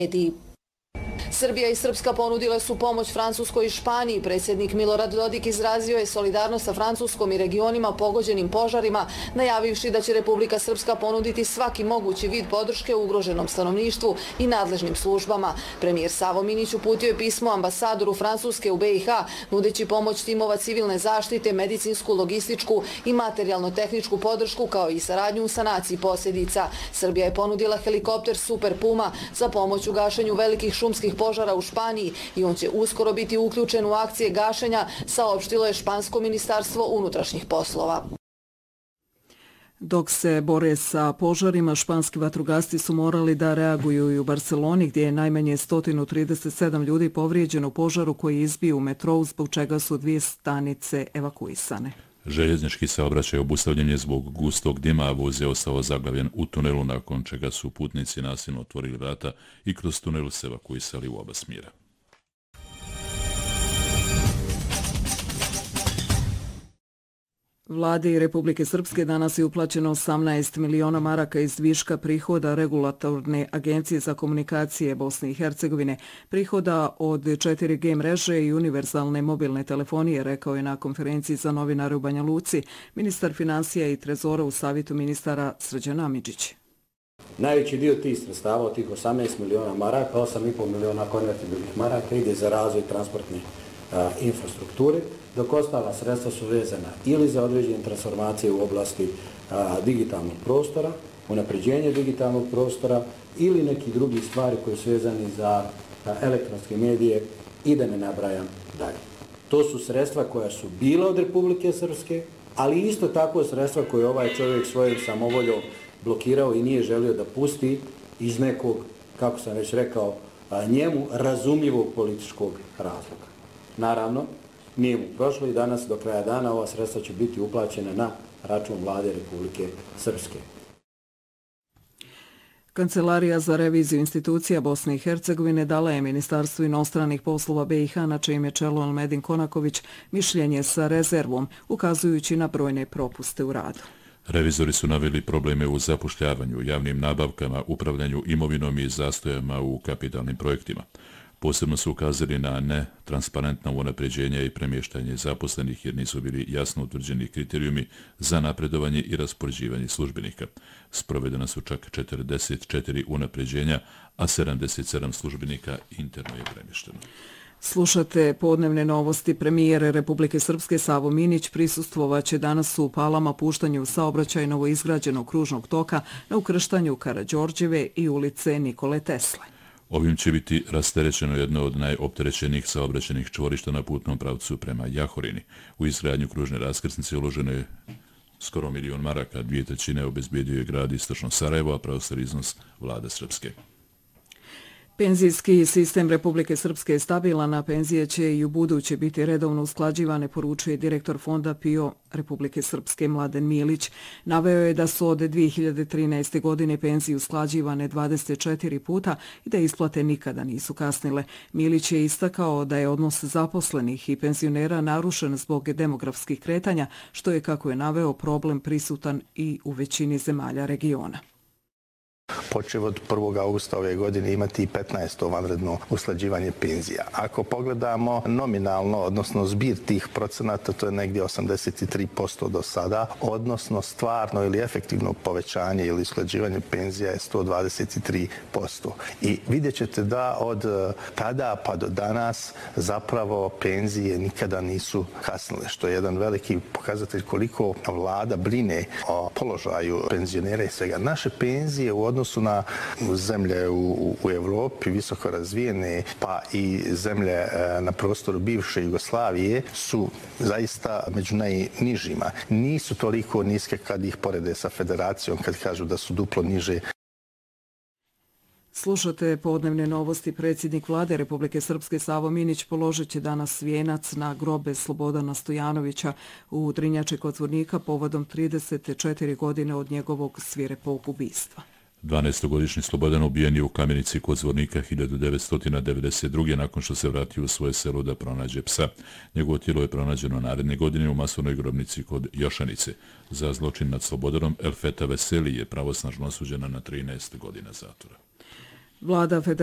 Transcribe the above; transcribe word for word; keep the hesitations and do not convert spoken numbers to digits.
mediji. Srbija i Srpska ponudile su pomoć Francuskoj i Španiji. Predsjednik Milorad Dodik izrazio je solidarnost sa Francuskom i regionima pogođenim požarima, najavivši da će Republika Srpska ponuditi svaki mogući vid podrške ugroženom stanovništvu i nadležnim službama. Premijer Savo Minić uputio je pismo ambasadoru Francuske u B i H, nudeći pomoć timova civilne zaštite, medicinsku, logističku i materijalno-tehničku podršku, kao i saradnju u sanaciji posljedica. Srbija je ponudila helikopter Super Puma za pomoć u gašenju velikih šumskih požara u Španiji i on će uskoro biti uključen u akcije gašenja, saopštilo je Špansko ministarstvo unutrašnjih poslova. Dok se bore sa požarima, španski vatrogasci su morali da reaguju i u Barceloni, gdje je najmanje sto trideset sedam ljudi povrijeđeno u požaru koji je izbio u metrou, zbog čega su dvije stanice evakuisane. Željeznički saobraćaj obustavljen je zbog gustog dima, a voz je ostao zaglavljen u tunelu, nakon čega su putnici nasilno otvorili vrata i kroz tunel se evakuisali u oba smjera. Vladi Republike Srpske danas je uplaćeno osamnaest miliona maraka iz viška prihoda Regulatorne agencije za komunikacije Bosne i Hercegovine, prihoda od četiri G mreže i univerzalne mobilne telefonije, rekao je na konferenciji za novinare u Banja Luci ministar financija i trezora u savjetu ministara Srđan Amidžić. Najveći dio tih sredstava, od tih osamnaest miliona maraka, osam i pol miliona konvertibilnih maraka ide za razvoj transportne a, infrastrukture, dok ostala sredstva su vezana ili za određene transformacije u oblasti a, digitalnog prostora, unapređenje digitalnog prostora ili neki drugi stvari koji su vezani za a, elektronske medije i da ne nabrajam dalje. To su sredstva koja su bila od Republike Srpske, ali isto tako sredstva koje ovaj čovjek svojom samovoljom blokirao i nije želio da pusti iz nekog, kako sam već rekao, a, njemu razumljivog političkog razloga. Naravno, nije mu prošlo i danas do kraja dana ova sredstva će biti uplaćena na račun Vlade Republike Srpske. Kancelarija za reviziju institucija Bosne i Hercegovine dala je Ministarstvu inostranih poslova B i H, na čijem je čelu Almedin Konaković, mišljenje sa rezervom, ukazujući na brojne propuste u radu. Revizori su naveli probleme u zapošljavanju, javnim nabavkama, upravljanju imovinom i zastojama u kapitalnim projektima. Posebno su ukazali na netransparentna unapređenja i premještanje zaposlenih, jer nisu bili jasno utvrđeni kriterijumi za napredovanje i raspoređivanje službenika. Sprovedena su čak četrdeset četiri unapređenja, a sedamdeset sedam službenika interno je premješteno. Slušate podnevne novosti. Premijer Republike Srpske Savo Minić prisustvovaće danas u Palama puštanju saobraćaj novoizgrađenog kružnog toka na ukrštanju Karađorđeve i ulice Nikole Tesle. Ovim će biti rasterećeno jedno od najopterećenijih saobraćajnih čvorišta na putnom pravcu prema Jahorini. U izgradnju kružne raskrsnice uloženo je skoro milion maraka, dvije trećine obezbijedio je grad Istočno Sarajevo, a preostali iznos Vlada Srpske. Penzijski sistem Republike Srpske je stabilan, a penzije će i u buduće biti redovno usklađivane, poručuje direktor fonda P I O Republike Srpske Mladen Milić. Naveo je da su od dvije hiljade trinaeste. godine penzije usklađivane dvadeset četiri puta i da isplate nikada nisu kasnile. Milić je istakao da je odnos zaposlenih i penzionera narušen zbog demografskih kretanja, što je, kako je naveo, problem prisutan i u većini zemalja regiona. Počeo od prvog augusta ove godine imati petnaesto vanredno usklađivanje penzija. Ako pogledamo nominalno, odnosno zbir tih procenata, to je negdje osamdeset tri posto do sada, odnosno stvarno ili efektivno povećanje ili usklađivanje penzija je sto dvadeset tri posto. I vidjet ćete da od tada pa do danas zapravo penzije nikada nisu kasnile, što je jedan veliki pokazatelj koliko vlada brine o položaju penzionera i svega. Naše penzije u odnosu na zemlje u, u Evropi, visoko razvijene, pa i zemlje na prostoru bivše Jugoslavije su zaista među najnižima. Nisu toliko niske kad ih porede sa federacijom, kad kažu da su duplo niže. Slušate podnevne novosti. Predsjednik Vlade Republike Srpske Savo Minić položit će danas vijenac na grobe Slobodana Stojanovića u Drinjači kod Zvornika povodom trideset četiri godine od njegovog svirepog ubistva. dvanaestogodišnji Slobodan ubijen je u Kamenici kod Zvornika hiljadu devetsto devedeset druge. nakon što se vratio u svoje selo da pronađe psa. Njegovo tijelo je pronađeno naredne godine u masovnoj grobnici kod Jošanice. Za zločin nad Slobodanom Elfeta Veseli je pravosnažno osuđena na trinaest godina zatvora. Vlada